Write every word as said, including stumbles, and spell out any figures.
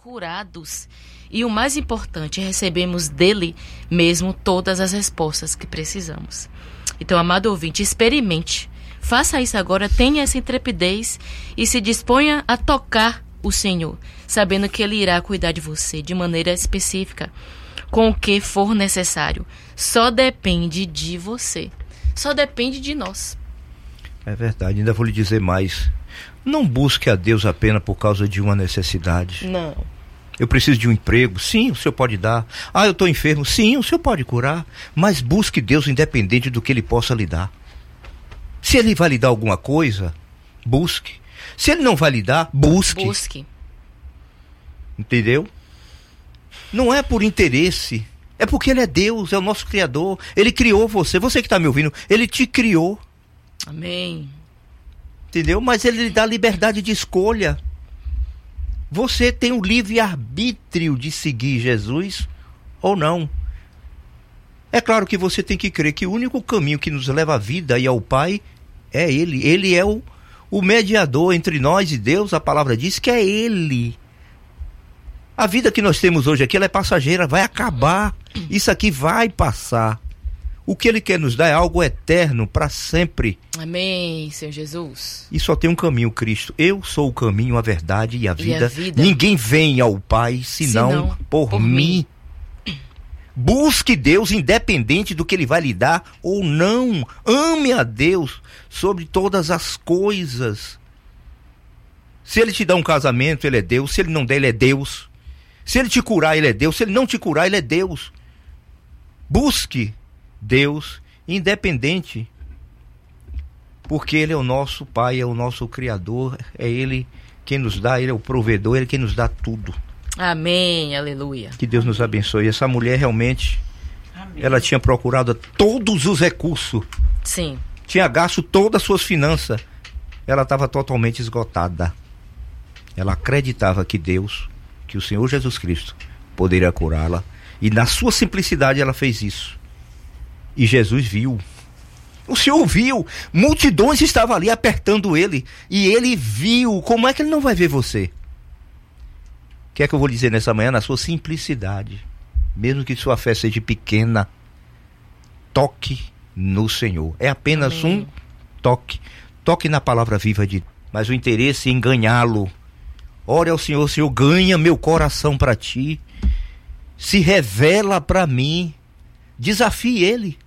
curados. E o mais importante, recebemos dele mesmo todas as respostas que precisamos. Então, amado ouvinte, experimente. Faça isso agora, tenha essa intrepidez e se disponha a tocar o Senhor, sabendo que Ele irá cuidar de você de maneira específica, com o que for necessário. Só depende de você. Só depende de nós. É verdade, ainda vou lhe dizer mais. Não busque a Deus apenas por causa de uma necessidade. Não. Eu preciso de um emprego, sim, o Senhor pode dar. Ah, eu estou enfermo, sim, o Senhor pode curar. Mas busque Deus independente do que Ele possa lhe dar. Se Ele vai lhe dar alguma coisa, busque. Se Ele não vai lhe dar, busque. Busque. Entendeu? Não é por interesse, é porque Ele é Deus, é o nosso Criador. Ele criou você, você que está me ouvindo, Ele te criou. Amém. Entendeu? Mas Ele lhe dá liberdade de escolha. Você tem o livre-arbítrio de seguir Jesus ou não. É claro que você tem que crer que o único caminho que nos leva à vida e ao Pai é Ele. Ele é o, o mediador entre nós e Deus. A palavra diz que é Ele. A vida que nós temos hoje aqui, ela é passageira, vai acabar. Isso aqui vai passar. O que Ele quer nos dar é algo eterno, para sempre. Amém, Senhor Jesus. E só tem um caminho, Cristo. Eu sou o caminho, a verdade e a vida. E a vida. Ninguém vem ao Pai, senão, senão por, por mim. mim. Busque Deus independente do que Ele vai lhe dar ou não. Ame a Deus sobre todas as coisas. Se Ele te dá um casamento, Ele é Deus. Se Ele não der, Ele é Deus. Se Ele te curar, Ele é Deus. Se Ele não te curar, Ele é Deus. Busque Deus independente, porque Ele é o nosso Pai, é o nosso Criador, é Ele quem nos dá, Ele é o provedor, Ele quem nos dá tudo. Amém, aleluia. Que Deus nos abençoe. Essa mulher realmente, amém, ela tinha procurado todos os recursos. Sim. Tinha gasto todas as suas finanças. Ela estava totalmente esgotada. Ela acreditava que Deus, que o Senhor Jesus Cristo poderia curá-la, e na sua simplicidade ela fez isso. E Jesus viu. O Senhor viu. Multidões estavam ali apertando Ele. E Ele viu. Como é que Ele não vai ver você? O que é que eu vou dizer nessa manhã? Na sua simplicidade, mesmo que sua fé seja pequena, toque no Senhor. É apenas amém, um toque. Toque na palavra viva de Deus. Mas o interesse em ganhá-lo. Ore ao Senhor. Senhor, ganha meu coração para Ti. Se revela para mim. Desafie Ele.